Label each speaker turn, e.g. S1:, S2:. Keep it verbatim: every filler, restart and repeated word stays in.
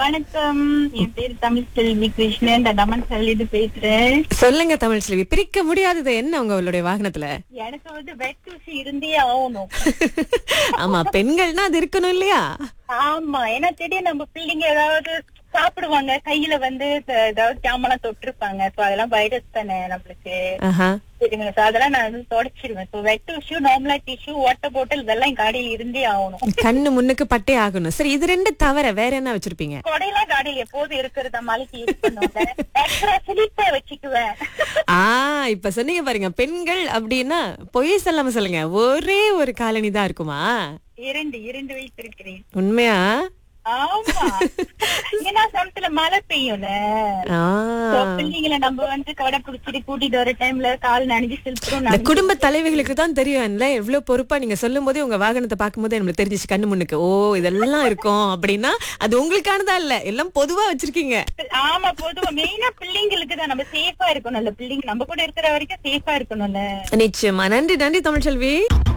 S1: வணக்கம், என் பேரு தமிழ் செல்வி கிருஷ்ணன். நான் தமன் செல்வி பேசுறேன்.
S2: சொல்லுங்க தமிழ் செல்வி, பிரிக்க முடியாதது என்ன உங்களுடைய வாகனத்துல?
S1: எனக்கு வந்து வெட்டூசி இருந்தே ஆகணும்.
S2: ஆமா, பெண்கள்னா அது இருக்கணும் இல்லையா?
S1: ஆமா, ஏன்னா திடீர்னு நம்ம பிள்ளைங்க ஏதாவது சாப்பிடுவாங்க, கையில வந்து த- ஏதாவது ஜாமெல்லாம் தொட்டிருப்பாங்க. சோ அதெல்லாம் வைரஸ் தானே நம்மளுக்கு.
S2: ஆஹா.
S1: சரிங்க, சோ அதெல்லாம் நான் வந்து தொடச்சிருவேன். சோ வெட் டிஷ்யூ, நார்மலா டிஷ்யூ, வாட்டர் பாட்டில் இதெல்லாம் என் காடியில இருந்தே ஆகணும்.
S2: கண்ணு முன்னுக்கு பட்டே ஆகணும். சரி, இது ரெண்டு தவிர வேற என்ன வச்சிருப்பீங்க?
S1: கொடையெல்லாம் காடியில எப்போதும் இருக்கிறத மலைக்கு யூஸ் பண்ணுவேன். எக்ஸ்ட்ரா சிலிப்பை வச்சுக்குவேன்.
S2: ஆ, இப்ப சொன்னீங்க பாருங்க, பெண்கள் அப்படின்னா பொய் சொல்லாம சொல்லுங்க, ஒரே ஒரு காலனி தான் இருக்குமா?
S1: இரண்டு இரண்டு வைத்திருக்கிறேன்.
S2: உண்மையா?
S1: ஆமா, ஏன்னா சமத்துல மழை பெய்யும்ல.
S2: ஆ.
S1: So, பிள்ளைங்களை நம்ம வந்து கடை பிடிச்சிட்டு கூட்டிட்டு வர டைம்ல கால் நனைஞ்சு செலுத்துறோம்.
S2: இந்த குடும்ப தலைவிகளுக்கு தான் தெரியும்ல எவ்வளவு பொறுப்பா. நீங்க சொல்லும் போதே உங்க வாகனத்தை பார்க்கும்போது நம்மளுக்கு தெரிஞ்சிச்சு கண்ணு முன்னுக்கு, ஓ இதெல்லாம் இருக்கும் அப்படின்னா அது உங்களுக்கானதா இல்ல, எல்லாம் பொதுவா வச்சிருக்கீங்க.
S1: ஆமா, பொதுவா மெயினா பிள்ளைங்களுக்கு தான் நம்ம சேஃபா இருக்கணும்ல. பிள்ளைங்க நம்ம கூட இருக்கிற வரைக்கும் சேஃபா இருக்கணும்ல.
S2: நிச்சயமா. நன்றி நன்றி தமிழ்செல்வி.